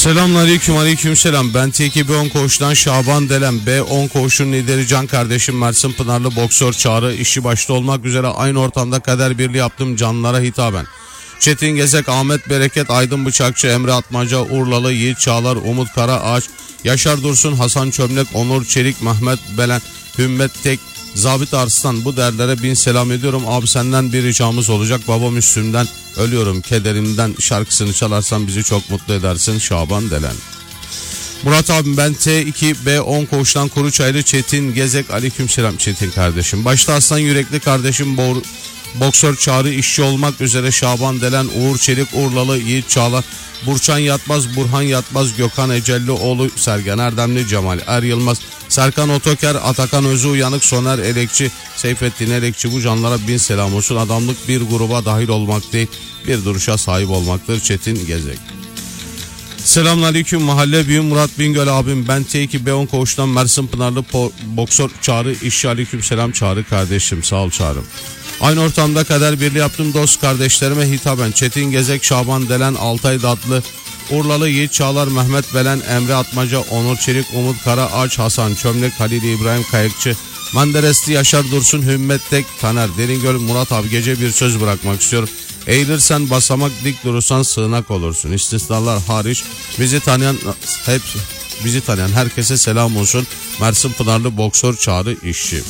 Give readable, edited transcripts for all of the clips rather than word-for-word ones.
Selamünaleyküm, aleykümselam. Ben TKB10 koğuştan Şaban Delen. B10 koğuşun lideri can kardeşim Mersin Pınarlı boksör Çağrı, işi başta olmak üzere aynı ortamda kader birliği yaptım canlara hitaben. Çetin Gezek, Ahmet Bereket, Aydın Bıçakçı, Emre Atmaca, Urlalı, Yiğit Çağlar, Umut Karaağaç, Yaşar Dursun, Hasan Çömlek, Onur Çelik, Mehmet Belen, Hümmet Tek, Zabit Arslan, bu derlere bin selam ediyorum. Abi senden bir ricamız olacak. Baba Müslüm'den Ölüyorum Kederimden şarkısını çalarsan bizi çok mutlu edersin. Şaban Delen. Murat abim, ben T2B10 koğuştan Kuruçaylı Çetin Gezek. Aleykümselam Çetin kardeşim. Başta aslan yürekli kardeşim boksör Çağrı, işçi olmak üzere Şaban Delen, Uğur Çelik, Urlalı, Yiğit Çağlar, Burçan Yatmaz, Burhan Yatmaz, Gökhan Ecellioğlu, Sergen Erdemli, Cemal Er Yılmaz, Serkan Otoker, Atakan Özü Uyanık, Soner Elekçi, Seyfettin Elekçi, bu canlara bin selam olsun. Adamlık bir gruba dahil olmak değil, bir duruşa sahip olmaktır. Çetin Gezek. Selamünaleyküm mahalle büyüğüm Murat Bingöl abim, ben T2B10 koğuştan Mersin Pınarlı boksör Çağrı, işçi. Aleykümselam Çağrı kardeşim, sağ ol Çağrım. Aynı ortamda kader birliği yaptım dost kardeşlerime hitaben. Çetin Gezek, Şaban Delen, Altay Datlı, Urlalı, Yiğit Çağlar, Mehmet Belen, Emre Atmaca, Onur Çelik, Umut Karaağaç, Hasan Çömlek, Halil İbrahim Kayıkçı, Menderesli, Yaşar Dursun, Hümmet Tek, Taner Deringöl. Murat abi, gece bir söz bırakmak istiyorum. Eğilirsen basamak, dik durursan sığınak olursun. İstisnalar hariç bizi tanıyan herkese selam olsun. Mersin Pınarlı boksör Çağrı, işçi.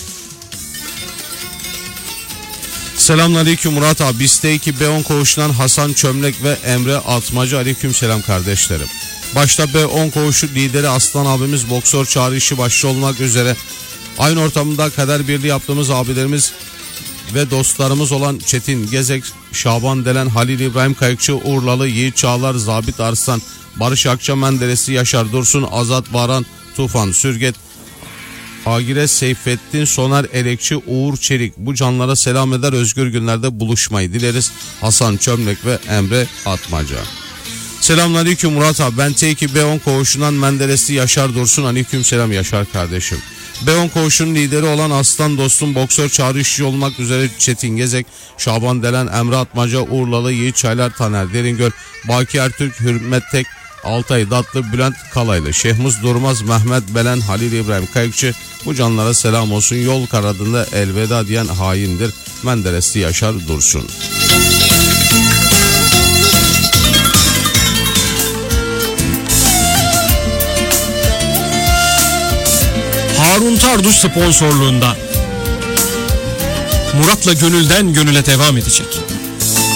Selamünaleyküm Murat abi. Biz T2B10 koğuşundan Hasan Çömlek ve Emre Atmaca. Aleykümselam kardeşlerim. Başta B10 koğuşu lideri Aslan abimiz boksör Çağrı, işi başta olmak üzere aynı ortamda kader birliği yaptığımız abilerimiz ve dostlarımız olan Çetin Gezek, Şaban Delen, Halil İbrahim Kayıkçı, Urlalı, Yiğit Çağlar, Zabit Arslan, Barış Akça, Menderesli, Yaşar Dursun, Azat Baran, Tufan Sürget, Agire Seyfettin, Soner Elekçi, Uğur Çelik, bu canlara selam eder, özgür günlerde buluşmayı dileriz. Hasan Çömlek ve Emre Atmaca. Selamünaleyküm Murat abi, ben T2B10 koğuşundan Menderesli, Yaşar Dursun. Aleykümselam Yaşar kardeşim. B10 koğuşunun lideri olan aslan dostum boksör Çağrı, işçi olmak üzere Çetin Gezek, Şaban Delen, Emre Atmaca, Urlalı, Yiğit Çaylar, Taner Deringöl, Baki Ertürk, Hürmet Tek, Altay Datlı, Bülent Kalaylı, Şehmuz Durmaz, Mehmet Belen, Halil İbrahim Kayıkçı, bu canlara selam olsun. Yol karadında elveda diyen haindir. Menderesli Yaşar Dursun. Harun Tarduş sponsorluğunda Murat'la gönülden gönüle devam edecek.